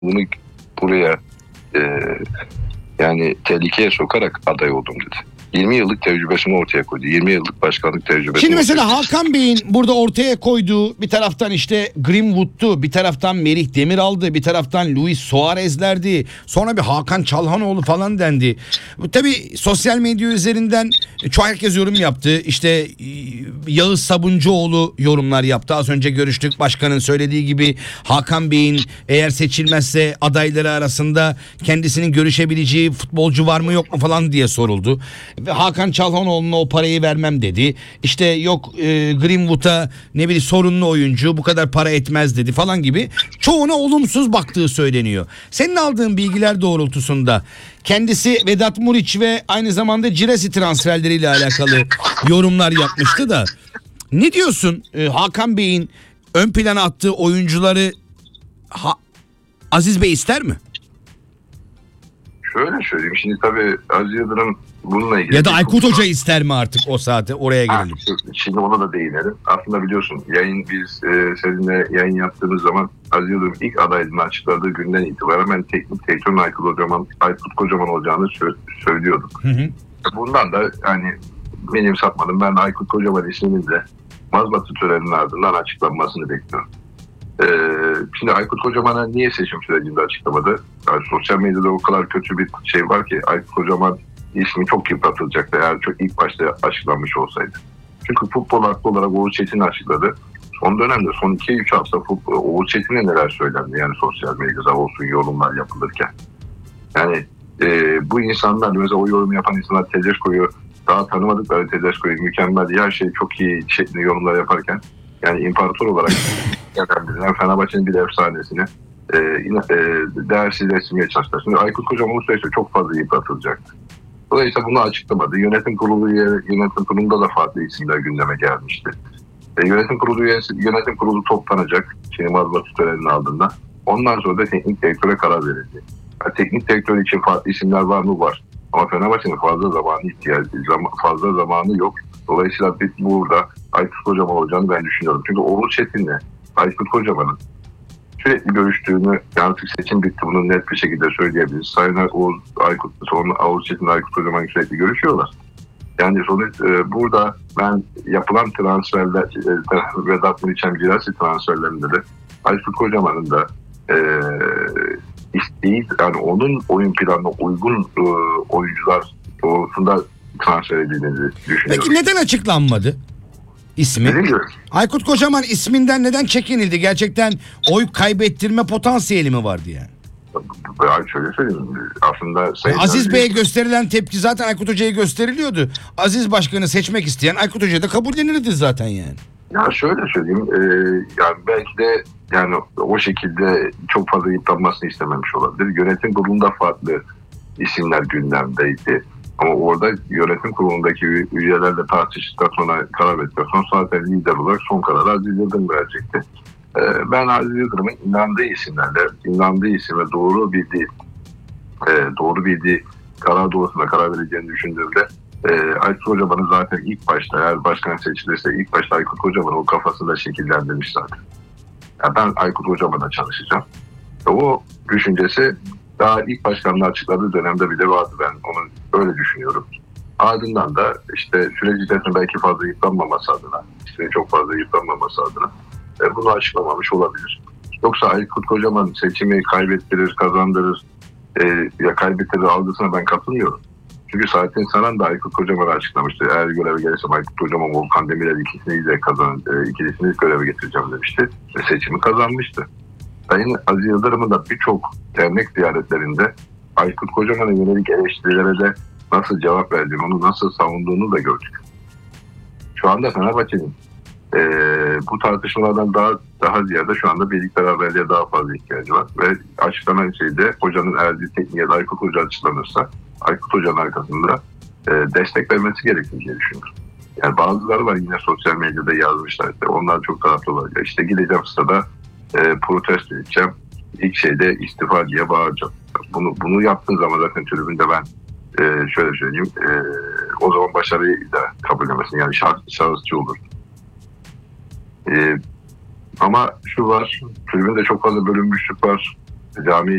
bunu buraya yani tehlikeye sokarak aday oldum dedi. 20 yıllık tecrübesini ortaya koydu. 20 yıllık başkanlık tecrübesini. Şimdi mesela Hakan Bey'in burada ortaya koyduğu bir taraftan işte Greenwood'tu, bir taraftan Merih Demiral'dı, bir taraftan Luis Suarez'lerdi. Sonra bir Hakan Çalhanoğlu falan dendi. Tabii sosyal medya üzerinden çok herkes yorum yaptı. İşte Yağız Sabuncuoğlu yorumlar yaptı. Az önce görüştük. Başkanın söylediği gibi Hakan Bey'in eğer seçilmezse adayları arasında kendisinin görüşebileceği futbolcu var mı yok mu falan diye soruldu. Ve Hakan Çalhanoğlu'na o parayı vermem dedi. İşte yok Greenwood'a ne bileyim sorunlu oyuncu bu kadar para etmez dedi falan gibi. Çoğuna olumsuz baktığı söyleniyor. Senin aldığın bilgiler doğrultusunda kendisi Vedat Muriç ve aynı zamanda Ciresi transferleriyle alakalı yorumlar yapmıştı da. Ne diyorsun Hakan Bey'in ön plana attığı oyuncuları Aziz Bey ister mi? Şöyle söyleyeyim. Şimdi tabii Aziz Yıldırım bununla ilgili... Ya da Aykut Hoca ister mi artık o saate? Oraya gelelim. Şimdi ona da değinelim. Aslında biliyorsun biz seninle yayın yaptığımız zaman Aziz Yıldırım ilk adaylığını açıkladığı günden itibaren ben teknik direktörün Aykut Kocaman olacağını söylüyorduk. Hı. Bundan da hani benim sapmadım. Ben Aykut Kocaman isminin de mazbatı töreninin ardından açıklanmasını bekliyorum. Şimdi Aykut Kocaman'a niye seçim sürecinde açıklamadı? Yani sosyal medyada o kadar kötü bir şey var ki Aykut Kocaman ismi çok yıpratılacaktı eğer çok ilk başta açıklanmış olsaydı. Çünkü futbol haklı olarak Oğuz Çetin'i açıkladı. Son dönemde son 2-3 hafta Oğuz Çetin'e neler söylendi yani sosyal medyada olsun yorumlar yapılırken. Yani bu insanlar mesela o yorum yapan insanlar Tedesco'yu daha tanımadıkları Tedesco'yu mükemmel her şey çok iyi şeklinde yorumlar yaparken yani imparator olarak yani Fenerbahçe'nin bir efsanesini değersiz etmeye çalıştılar. Şimdi Aykut Kocaman bu süreçte çok fazla yıpratılacaktı. Dolayısıyla bunu açıklamadı. Yönetim kurulunda da farklı isimler gündeme gelmişti. Yönetim kurulu toplanacak. Şimdi mazbatı töreninin ardından. Ondan sonra da teknik direktöre karar verildi. Yani teknik direktör için farklı isimler var mı? Var. Ama Fenerbahçe'nin fazla zamanı yok. Dolayısıyla burada Aykut Kocaman olacağını ben düşünüyorum. Çünkü Oğuz Çetin'le Aykut Kocaman'ın sürekli görüştüğünü artık seçim bitti bunu net bir şekilde söyleyebiliriz. Sayın Oğuz Çetin Aykut Kocaman sürekli görüşüyorlar. Yani burada ben yapılan transferler Vedat Muriç'en Cirasi transferlerinde de Aykut Kocaman'ın da isteği yani onun oyun planına uygun oyuncular doğrultusunda transfer edildiğini düşünüyorum. Peki neden açıklanmadı ismi? Aykut Kocaman isminden neden çekinildi? Gerçekten oy kaybettirme potansiyeli mi vardı yani? Ben şöyle söyleyeyim. Aslında Aziz Bey'e gösterilen tepki zaten Aykut Hoca'ya gösteriliyordu. Aziz Başkan'ı seçmek isteyen Aykut Hoca da kabullenirdi zaten yani. Ya şöyle söyleyeyim. Yani belki de yani o şekilde çok fazla yıpranmasını istememiş olabilir. Yönetim kurulunda farklı isimler gündemdeydi. Ama orada yönetim kurulundaki üyelerle tartıştıktan sonra karar verdikten sonra zaten lider olarak son kararı Aziz Yıldırım verecekti. Ben Aziz Yıldırım'ın inandığı isim ve doğru bildiği karar doğrusunda karar vereceğini düşündüğümde Aykut Kocaman'ı zaten ilk başta eğer başkan seçilirse ilk başta Aykut Kocaman'ı o kafasında şekillendirmiş zaten. Yani ben Aykut Kocaman'la çalışacağım. O düşüncesi daha ilk başkanlığı açıkladığı dönemde bile vardı ben onu öyle düşünüyorum. Ardından da işte süreci içerisinde belki fazla yıpranmaması adına, çok fazla yıpranmaması adına bunu açıklamamış olabilir. Yoksa Aykut Kocaman seçimi kaybettirir, kazandırır ya kaybettirir algısına ben katılmıyorum. Çünkü Saadettin Saran da Aykut Kocaman'ı açıklamıştı. Eğer göreve gelirsem Aykut Kocaman, Volkan Demirel ikilisini göreve getireceğim demişti. Ve seçimi kazanmıştı. Sayın Aziz Yıldırım'ın da birçok dernek ziyaretlerinde Aykut Kocaman'a yönelik eleştirilere de nasıl cevap verdiğini, onu nasıl savunduğunu da gördük. Şu anda Fenerbahçe'nin bu tartışmalardan daha ziyade şu anda birlik beraberliğe daha fazla ihtiyacı var. Ve açıklanan şeyde hocanın eğer bir tekniğe Aykut Hoca açıklanırsa Aykut Hoca'nın arkasında destek vermesi gerektiğini diye düşünüyorum. Yani bazıları var yine sosyal medyada yazmışlar. Onlar çok taraflı olacak. İşte gideceğim sırada protesto edeceğim. İlk şeyde istifa diye bağıracağım. Bunu yaptığın zaman zaten tribünde ben şöyle söyleyeyim o zaman başarıyı da kabul edemezsin. Yani şahısçı olur. Ama şu var, tribünde çok fazla bölünmüşlük var. cami